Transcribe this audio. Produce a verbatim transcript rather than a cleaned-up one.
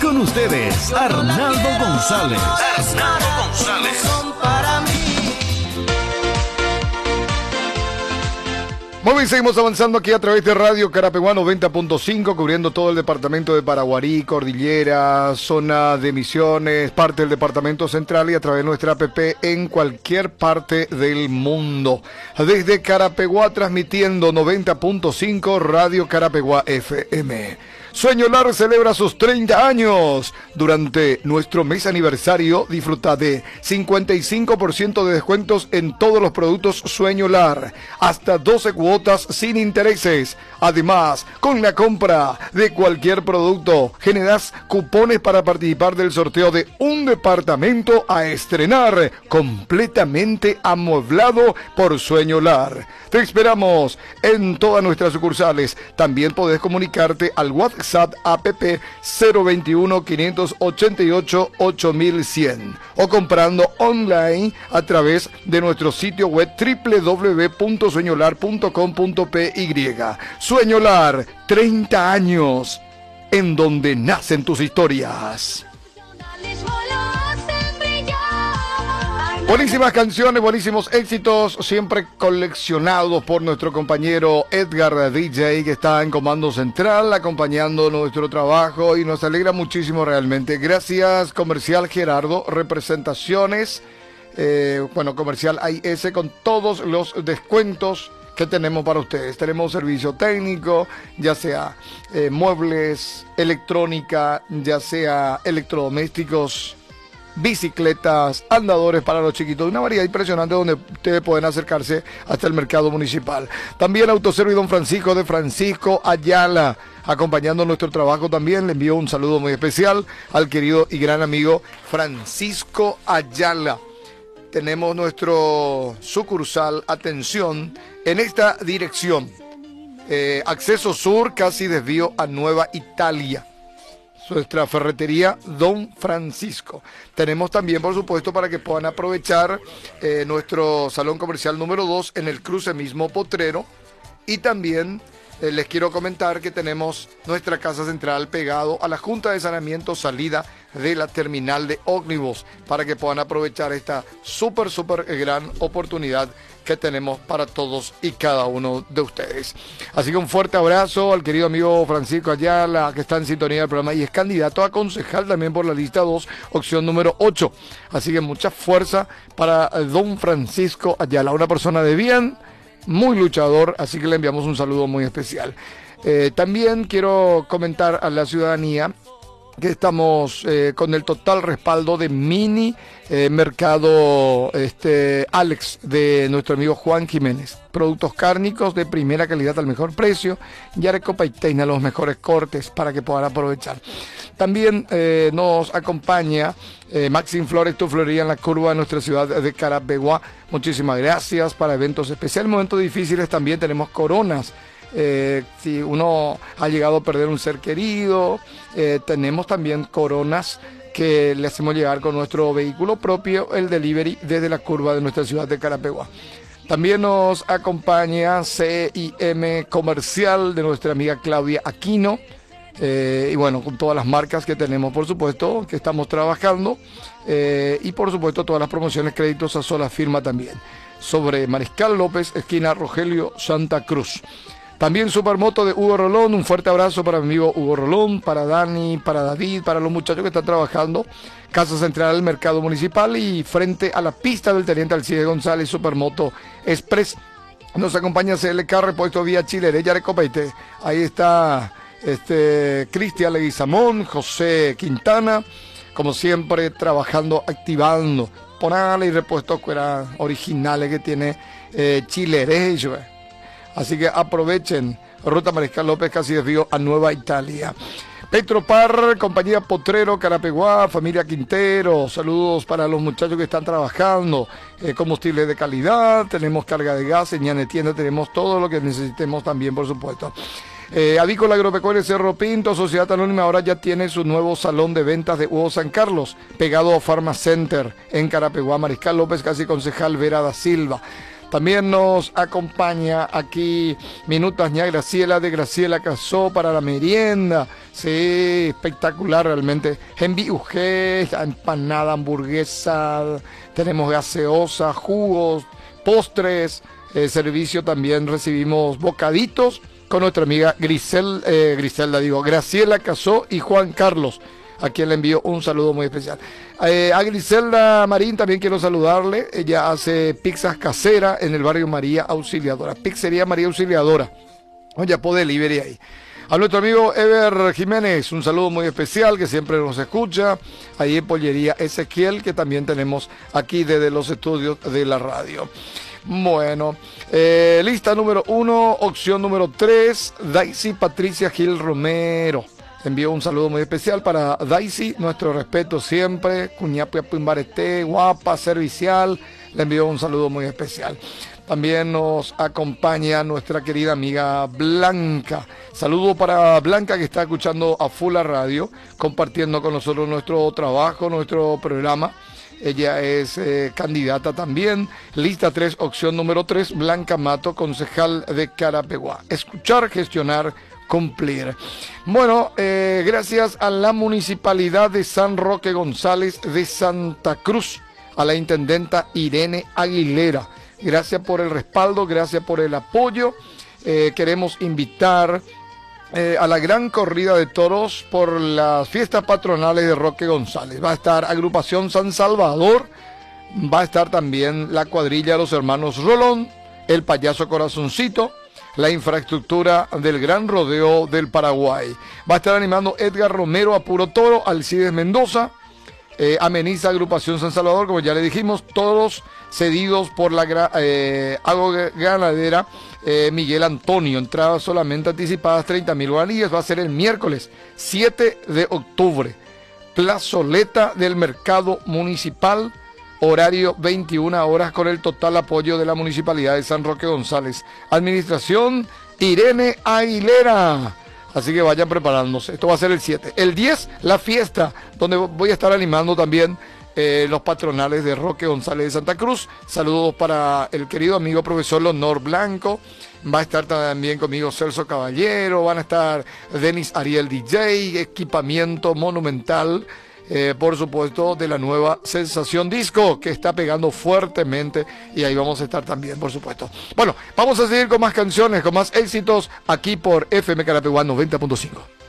Con ustedes, Arnaldo González. Arnaldo González. Muy bien, seguimos avanzando aquí a través de Radio Carapeguá noventa punto cinco, cubriendo todo el departamento de Paraguarí, Cordillera, zona de Misiones, parte del departamento central y a través de nuestra app en cualquier parte del mundo. Desde Carapeguá transmitiendo noventa punto cinco Radio Carapeguá F M. Sueño Lar celebra sus treinta años. Durante nuestro mes aniversario disfruta de cincuenta y cinco por ciento de descuentos en todos los productos Sueño Lar, hasta doce cuotas sin intereses. Además, con la compra de cualquier producto, generas cupones para participar del sorteo de un departamento a estrenar, completamente amueblado por Sueño Lar. Te esperamos en todas nuestras sucursales. También podés comunicarte al WhatsApp app cero veintiuno, quinientos ochenta y ocho, ocho mil cien o comprando online a través de nuestro sitio web doble u doble u doble u punto sueñolar punto com punto p y. Sueño Lar, treinta años, en donde nacen tus historias. Buenísimas canciones, buenísimos éxitos, siempre coleccionados por nuestro compañero Edgar D J, que está en Comando Central, acompañando nuestro trabajo y nos alegra muchísimo realmente. Gracias, Comercial Gerardo, representaciones, eh, bueno, Comercial A I S con todos los descuentos que tenemos para ustedes. Tenemos servicio técnico, ya sea eh, muebles, electrónica, ya sea electrodomésticos, bicicletas, andadores para los chiquitos, una variedad impresionante donde ustedes pueden acercarse hasta el mercado municipal. También Autoservice Don Francisco de Francisco Ayala, acompañando nuestro trabajo también. Le envío un saludo muy especial al querido y gran amigo Francisco Ayala. Tenemos nuestro sucursal, atención, en esta dirección, eh, acceso sur, casi desvío a Nueva Italia. Nuestra ferretería Don Francisco. Tenemos también, por supuesto, para que puedan aprovechar eh, nuestro salón comercial número dos en el cruce mismo Potrero. Y también eh, les quiero comentar que tenemos nuestra casa central pegado a la Junta de Saneamiento, salida de la terminal de ómnibus, para que puedan aprovechar esta súper, súper gran oportunidad que tenemos para todos y cada uno de ustedes. Así que un fuerte abrazo al querido amigo Francisco Ayala, que está en sintonía del programa y es candidato a concejal también por la lista dos, opción número ocho. Así que mucha fuerza para don Francisco Ayala, una persona de bien, muy luchador, así que le enviamos un saludo muy especial. Eh, también quiero comentar a la ciudadanía que estamos eh, con el total respaldo de Mini eh, Mercado este, Alex, de nuestro amigo Juan Jiménez. Productos cárnicos de primera calidad al mejor precio. Yarecopa y Teina, los mejores cortes para que puedan aprovechar. También eh, nos acompaña eh, Maxim Flores, tu florería en la curva de nuestra ciudad de Carapeguá. Muchísimas gracias para eventos especiales, momentos difíciles. También tenemos coronas. Eh, si uno ha llegado a perder un ser querido, eh, tenemos también coronas que le hacemos llegar con nuestro vehículo propio, el delivery desde la curva de nuestra ciudad de Carapeguá. También nos acompaña C I M Comercial de nuestra amiga Claudia Aquino, eh, y bueno, con todas las marcas que tenemos, por supuesto, que estamos trabajando, eh, y por supuesto todas las promociones, créditos a sola firma también, sobre Mariscal López, esquina Rogelio, Santa Cruz. También Supermoto de Hugo Rolón, un fuerte abrazo para mi amigo Hugo Rolón, para Dani, para David, para los muchachos que están trabajando. Casa Central del Mercado Municipal y frente a la pista del Teniente Alcide González, Supermoto Express. Nos acompaña C L K, repuesto vía Chile, Yarecopeite. Ahí está este, Cristian Leguizamón, José Quintana, como siempre trabajando, activando. Ponale y repuestos que eran originales que tiene eh, Chile, así que aprovechen. Ruta Mariscal López, casi desvío a Nueva Italia. Petropar, compañía Potrero, Carapeguá, familia Quintero. Saludos para los muchachos que están trabajando. Eh, combustible de calidad, tenemos carga de gas, en Ñane Tienda tenemos todo lo que necesitemos también, por supuesto. Eh, Avícola Agropecuaria Cerro Pinto, Sociedad Anónima, ahora ya tiene su nuevo salón de ventas de Hugo San Carlos, pegado a Pharma Center en Carapeguá. Mariscal López, casi concejal Vera da Silva. También nos acompaña aquí Minutas Ña Graciela de Graciela Casó para la merienda. Sí, espectacular realmente. Envi Ujé, empanada, hamburguesa, tenemos gaseosa, jugos, postres, eh, servicio también recibimos bocaditos con nuestra amiga Grisel, eh, Griselda, digo, Graciela Casó y Juan Carlos, a quien le envío un saludo muy especial. Eh, a Griselda Marín también quiero saludarle. Ella hace pizzas caseras en el barrio María Auxiliadora. Pizzería María Auxiliadora. Oye, por delivery ahí. A nuestro amigo Ever Jiménez, un saludo muy especial que siempre nos escucha. Ahí en Pollería Ezequiel, que también tenemos aquí desde los estudios de la radio. Bueno, eh, lista número uno, opción número tres, Daisy Patricia Gil Romero. Envío un saludo muy especial para Daisy, nuestro respeto siempre, Cuñapia Pimbarete, guapa, servicial, le envío un saludo muy especial. También nos acompaña nuestra querida amiga Blanca. Saludo para Blanca que está escuchando a full la radio, compartiendo con nosotros nuestro trabajo, nuestro programa. Ella es eh, candidata también. Lista tres, opción número tres, Blanca Mato, concejal de Carapeguá. Escuchar, gestionar, cumplir. Bueno, eh, gracias a la Municipalidad de San Roque González de Santa Cruz, a la intendenta Irene Aguilera. Gracias por el respaldo, gracias por el apoyo. Eh, queremos invitar eh, a la gran corrida de toros por las fiestas patronales de Roque González. Va a estar Agrupación San Salvador, va a estar también la cuadrilla de los hermanos Rolón, el payaso Corazoncito, la infraestructura del Gran Rodeo del Paraguay. Va a estar animando Edgar Romero a Puro Toro, Alcides Mendoza, eh, ameniza Agrupación San Salvador, como ya le dijimos, todos cedidos por la eh, agroganadera eh, Miguel Antonio. Entradas solamente anticipadas treinta mil guaraníes. Va a ser el miércoles siete de octubre. Plazoleta del Mercado Municipal, horario veintiuna horas, con el total apoyo de la Municipalidad de San Roque González. Administración Irene Aguilera. Así que vayan preparándose. Esto va a ser el siete. El diez, la fiesta, donde voy a estar animando también eh, los patronales de Roque González de Santa Cruz. Saludos para el querido amigo profesor Leonor Blanco. Va a estar también conmigo Celso Caballero. Van a estar Denis Ariel D J, equipamiento monumental. Eh, por supuesto, de la nueva Sensación Disco, que está pegando fuertemente, y ahí vamos a estar también, por supuesto. Bueno, vamos a seguir con más canciones, con más éxitos, aquí por F M Carapeguá noventa punto cinco.